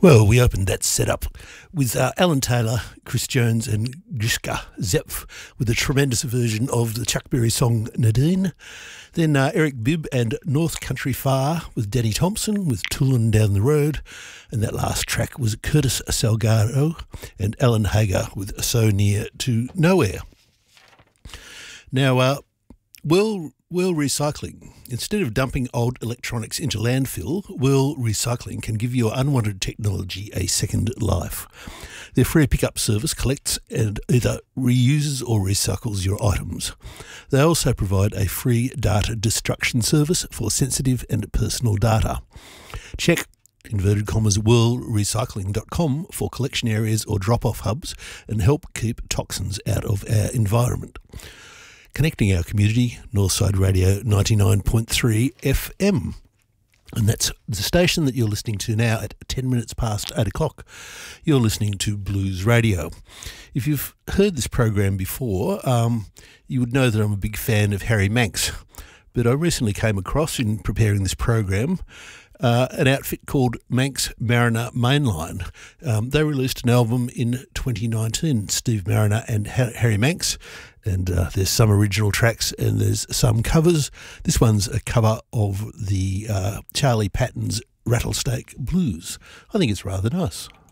Well, we opened that setup with Alan Taylor, Chris Jones and Grishka Zepf with a tremendous version of the Chuck Berry song Nadine. Then Eric Bibb and North Country Far with Danny Thompson with Toolin' Down the Road. And that last track was Curtis Salgado and Alan Hager with So Near to Nowhere. Now, Whirl Recycling. Instead of dumping old electronics into landfill, Whirl Recycling can give your unwanted technology a second life. Their free pickup service collects and either reuses or recycles your items. They also provide a free data destruction service for sensitive and personal data. Check inverted commas whirlrecycling.com for collection areas or drop-off hubs and help keep toxins out of our environment. Connecting our community, Northside Radio 99.3 FM. And that's the station that you're listening to now at 10 minutes past 8 o'clock. You're listening to Blues Radio. If you've heard this program before, you would know that I'm a big fan of Harry Manx. But I recently came across, in preparing this program, an outfit called Manx Mariner Mainline. They released an album in 2019, Steve Mariner and Harry Manx, and there's some original tracks and there's some covers. This one's a cover of the Charlie Patton's Rattlesnake Blues. I think it's rather nice.